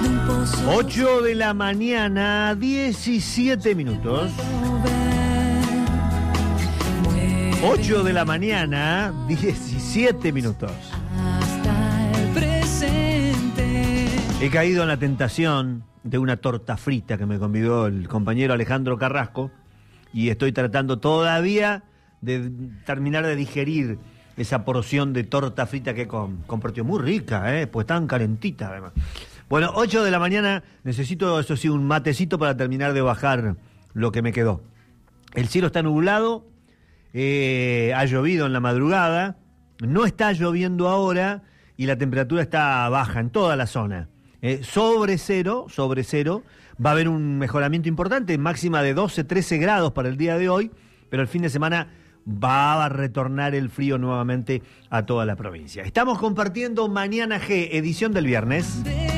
8 de la mañana, 17 minutos. 8 de la mañana, 17 minutos. He caído en la tentación de una torta frita que me convidó el compañero Alejandro Carrasco y estoy tratando todavía de terminar de digerir esa porción de torta frita que compartió. Muy rica, pues tan calentita además. Bueno, 8 de la mañana, necesito, eso sí, un matecito para terminar de bajar lo que me quedó. El cielo está nublado, ha llovido en la madrugada, no está lloviendo ahora y la temperatura está baja en toda la zona. Sobre cero, va a haber un mejoramiento importante, máxima de 12, 13 grados para el día de hoy, pero el fin de semana va a retornar el frío nuevamente a toda la provincia. Estamos compartiendo Mañana G, edición del viernes.